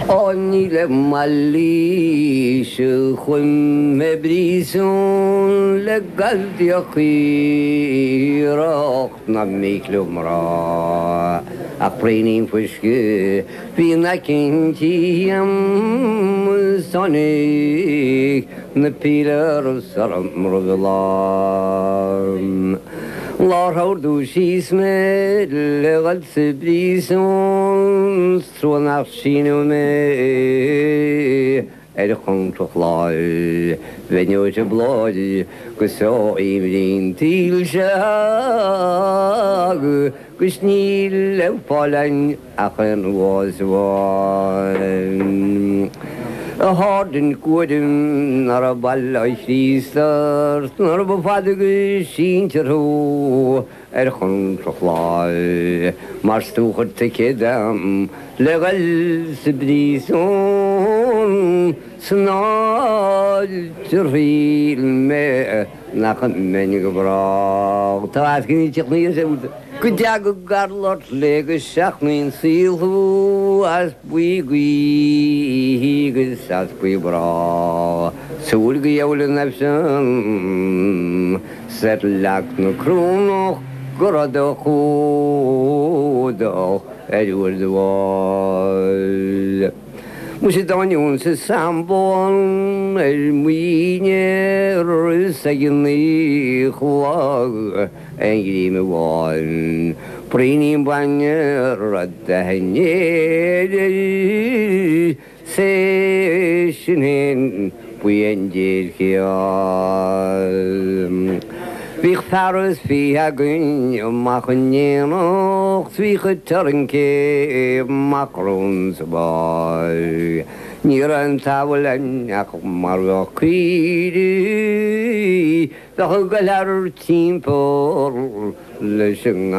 آنی لمالیش خون مبریسون لقلب يخيرق نميكلم را أقريني فشك في نكنتي يم سونيك نبيلر سرم رضلان Lar har du skismed, legal sebrison, strån av skino med, kom til klai, venner til blad, så i min til sjag, snille fallen, akken was one. Har den kodem når balla slister, når befadige sin til ro, kom til klai, marstucher til kedam, legal sebrison, snart til med nakken gebrak. Taas kan niet meer zo. Kujag garlot lege shachnin silhu as bui as bui bra. Sul gejoulen nefsen set lak no krono gorado khudo edward wall. Moest dan onze sambon muine rusagni khwag engri me wan prinim banye radhanye se shinen puyenjir khiyal Wie Paris wie Hagun machen noch wie Trinke Macrons boy Niran tawlen ak marokidi the galar team por le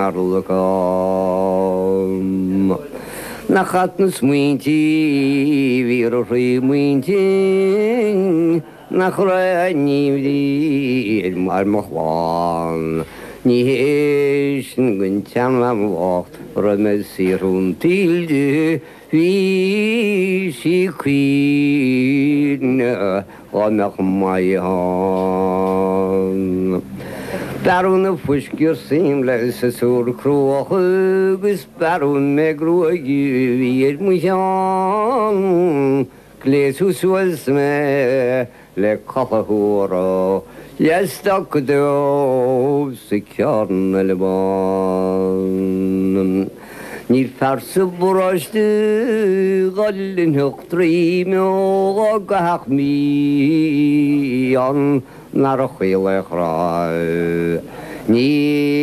shingarlukam Nachatnus mwinti virri mwinti Nachrani Marmochwan Nihischen Güntern am Wort Remessirun Tilde Wie sie Queen Ronach Mayan Baron Fuskir Simles Sur Krogus Baron Megruagi Viet Mujan Glesus was me le kahura yestak do sikyan le ban ni fars burashtu gallin hqtrim o gahmi an narkhil khra ni